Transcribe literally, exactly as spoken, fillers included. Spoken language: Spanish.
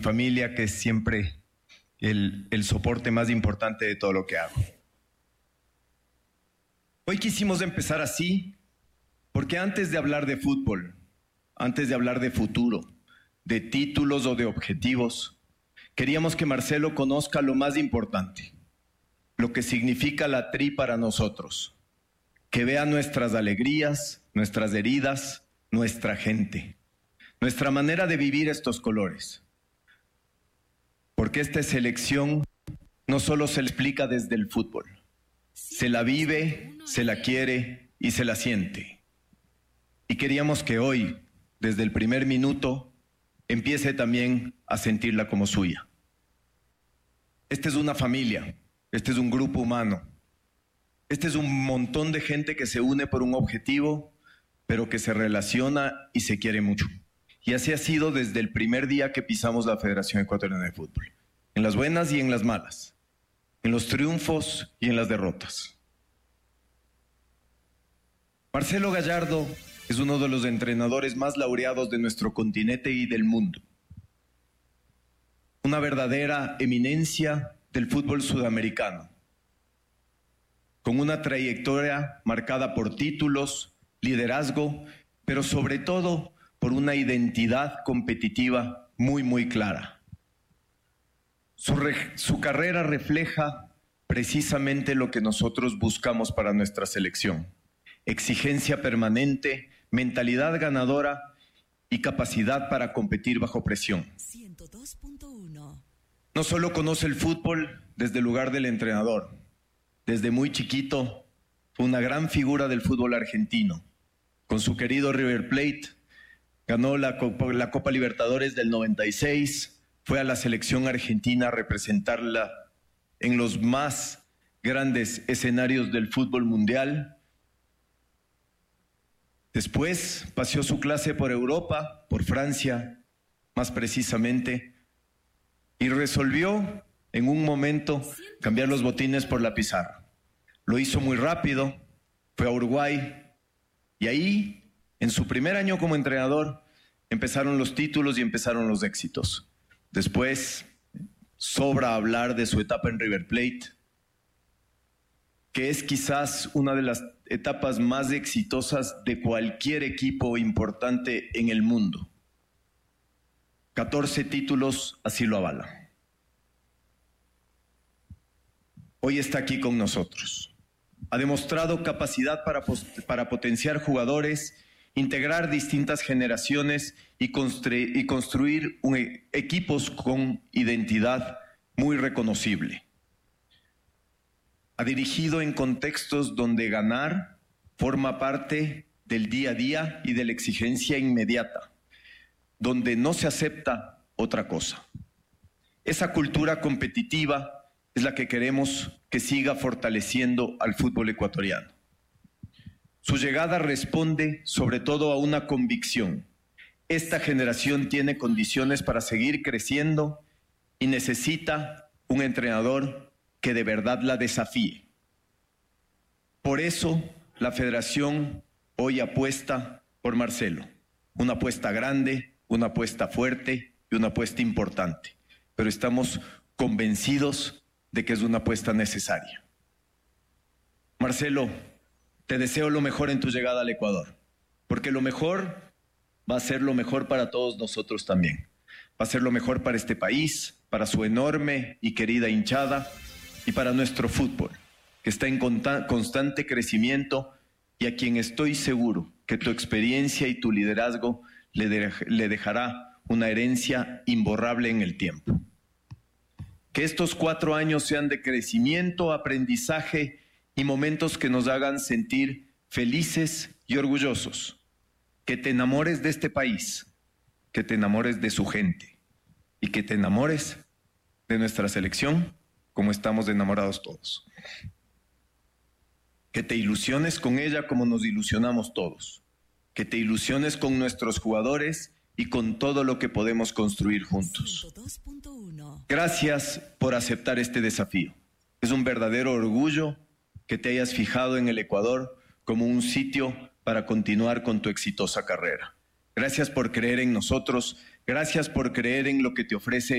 familia, que es siempre el, el soporte más importante de todo lo que hago. Hoy quisimos empezar así, porque antes de hablar de fútbol, antes de hablar de futuro, de títulos o de objetivos, queríamos que Marcelo conozca lo más importante, lo que significa la Tri para nosotros, que vea nuestras alegrías, nuestras heridas, nuestra gente, nuestra manera de vivir estos colores. Porque esta selección no solo se le explica desde el fútbol, se la vive, se la quiere y se la siente. Y queríamos que hoy, desde el primer minuto, empiece también a sentirla como suya. Esta es una familia, este es un grupo humano, este es un montón de gente que se une por un objetivo, pero que se relaciona y se quiere mucho. Y así ha sido desde el primer día que pisamos la Federación Ecuatoriana de Fútbol, en las buenas y en las malas, en los triunfos y en las derrotas. Marcelo Gallardo es uno de los entrenadores más laureados de nuestro continente y del mundo. Una verdadera eminencia del fútbol sudamericano, con una trayectoria marcada por títulos, liderazgo, pero sobre todo por una identidad competitiva muy, muy clara. Su, re, su carrera refleja precisamente lo que nosotros buscamos para nuestra selección: exigencia permanente, mentalidad ganadora y capacidad para competir bajo presión. ciento dos punto uno. No solo conoce el fútbol desde el lugar del entrenador. Desde muy chiquito fue una gran figura del fútbol argentino. Con su querido River Plate ganó la Copa, la Copa Libertadores del noventa y seis, fue a la selección argentina a representarla en los más grandes escenarios del fútbol mundial. Después paseó su clase por Europa, por Francia, más precisamente, y resolvió en un momento cambiar los botines por la pizarra. Lo hizo muy rápido, fue a Uruguay, y ahí, en su primer año como entrenador, empezaron los títulos y empezaron los éxitos. Después, sobra hablar de su etapa en River Plate, que es quizás una de las etapas más exitosas de cualquier equipo importante en el mundo. catorce títulos así lo avalan. Hoy está aquí con nosotros. Ha demostrado capacidad para, para potenciar jugadores, integrar distintas generaciones y, constru- y construir un, equipos con identidad muy reconocible. Ha dirigido en contextos donde ganar forma parte del día a día y de la exigencia inmediata, donde no se acepta otra cosa. Esa cultura competitiva es la que queremos que siga fortaleciendo al fútbol ecuatoriano. Su llegada responde sobre todo a una convicción. Esta generación tiene condiciones para seguir creciendo y necesita un entrenador que de verdad la desafíe. Por eso la Federación hoy apuesta por Marcelo. Una apuesta grande, una apuesta fuerte y una apuesta importante. Pero estamos convencidos de que es una apuesta necesaria. Marcelo, te deseo lo mejor en tu llegada al Ecuador, porque lo mejor va a ser lo mejor para todos nosotros también. Va a ser lo mejor para este país, para su enorme y querida hinchada y para nuestro fútbol, que está en constante crecimiento y a quien estoy seguro que tu experiencia y tu liderazgo le, de, le dejará una herencia imborrable en el tiempo. Que estos cuatro años sean de crecimiento, aprendizaje y momentos que nos hagan sentir felices y orgullosos. Que te enamores de este país, que te enamores de su gente y que te enamores de nuestra selección como estamos enamorados todos. Que te ilusiones con ella como nos ilusionamos todos. Que te ilusiones con nuestros jugadores y con todo lo que podemos construir juntos. ciento dos punto uno. Gracias por aceptar este desafío. Es un verdadero orgullo que te hayas fijado en el Ecuador como un sitio para continuar con tu exitosa carrera. Gracias por creer en nosotros. Gracias por creer en lo que te ofrece